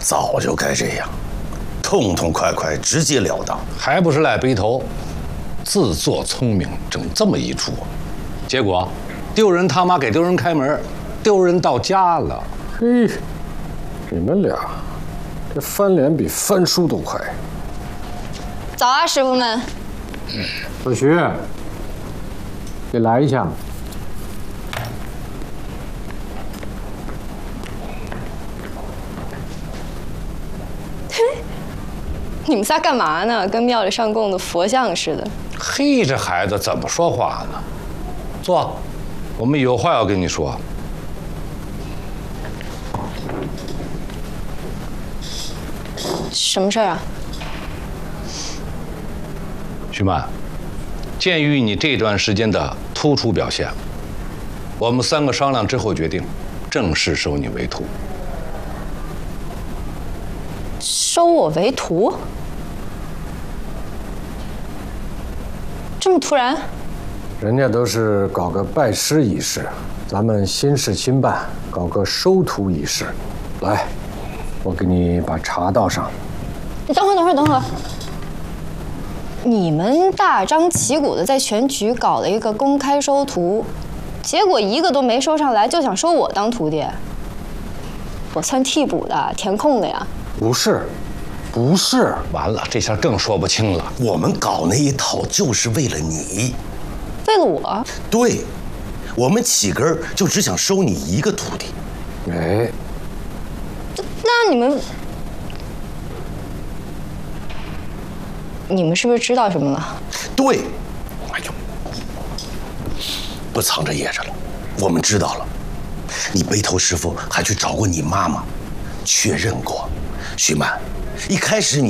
早就该这样，痛痛快快，直截了当， 还不是赖背头，自作聪明整这么一出，结果丢人他妈给丢人开门，丢人到家了。 嘿，你们俩这翻脸比翻书都快。 早啊，师傅们。 小徐，给来一下。 你们仨干嘛呢？跟庙里上供的佛像似的。 嘿，这孩子怎么说话呢？坐，我们有话要跟你说。 什么事儿啊？ 徐曼，鉴于你这段时间的突出表现，我们3个商量之后决定，正式收你为徒。 收我为徒？这么突然？ 人家都是搞个拜师仪式，咱们新事新办，搞个收徒仪式。来，我给你把茶倒上。 等会儿。你们大张旗鼓的在全局搞了一个公开收徒，结果一个都没收上来，就想收我当徒弟？我算替补的，填空的呀？ 不是。 完了，这下更说不清了。 我们搞那一套就是为了你， 为了我？ 对，我们起根儿就只想收你一个徒弟。 哎， 那你们是不是知道什么了？ 对，哎呦，不藏着掖着了，我们知道了。你背头师傅还去找过你妈妈，确认过。徐曼，一开始你